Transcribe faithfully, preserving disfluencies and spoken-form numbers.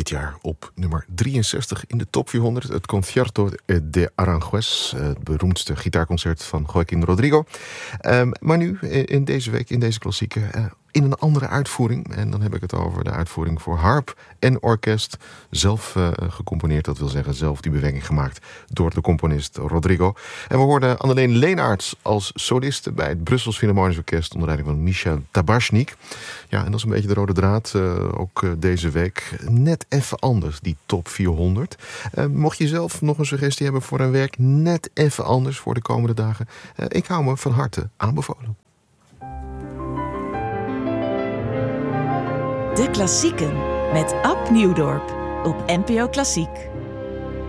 jaar op nummer drieënzestig in de top vierhonderd. Het Concierto de Aranjuez, het beroemdste gitaarconcert van Joaquín Rodrigo. Um, maar nu, in deze week, in deze klassieker, uh, in een andere uitvoering. En dan heb ik het over de uitvoering voor harp en orkest. Zelf uh, gecomponeerd, dat wil zeggen zelf die bewerking gemaakt door de componist Rodrigo. En we hoorden Anneleen Leenaerts als soliste bij het Brussels Philharmonisch Orkest onder leiding van Michel Tabachnik. Ja, en dat is een beetje de rode draad, uh, ook uh, deze week. Net even anders, die top vierhonderd. Uh, mocht je zelf nog een suggestie hebben voor een werk net even anders voor de komende dagen? Uh, ik hou me van harte aanbevolen. De Klassieken met Ab Nieuwdorp op N P O Klassiek.